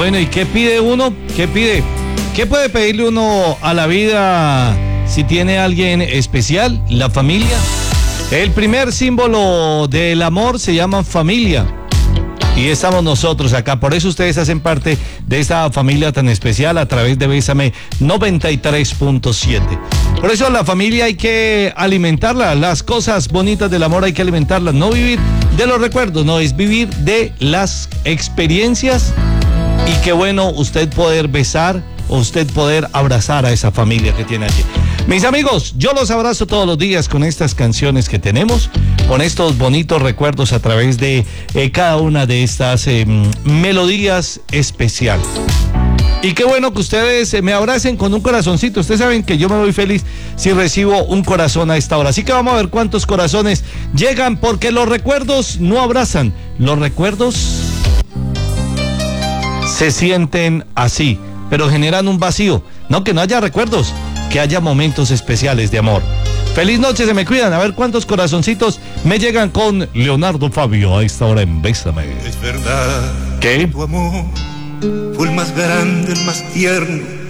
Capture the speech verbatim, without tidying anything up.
Bueno, ¿y qué pide uno? ¿Qué pide? ¿Qué puede pedirle uno a la vida si tiene alguien especial? La familia. El primer símbolo del amor se llama familia. Y estamos nosotros acá, por eso ustedes hacen parte de esta familia tan especial a través de Bésame noventa y tres punto siete. Por eso la familia hay que alimentarla, las cosas bonitas del amor hay que alimentarlas, no vivir de los recuerdos, no, es vivir de las experiencias. Y qué bueno usted poder besar, usted poder abrazar a esa familia que tiene allí. Mis amigos, yo los abrazo todos los días con estas canciones que tenemos, con estos bonitos recuerdos a través de eh, cada una de estas eh, melodías especiales. Y qué bueno que ustedes eh, me abracen con un corazoncito. Ustedes saben que yo me voy feliz si recibo un corazón a esta hora. Así que vamos a ver cuántos corazones llegan, porque los recuerdos no abrazan. Los recuerdos se sienten así, pero generan un vacío. No, que no haya recuerdos, que haya momentos especiales de amor. Feliz noche, se me cuidan. A ver cuántos corazoncitos me llegan con Leonardo Fabio a esta hora en Bésame. Es verdad. ¿Qué? Tu amor fue el más grande, el más tierno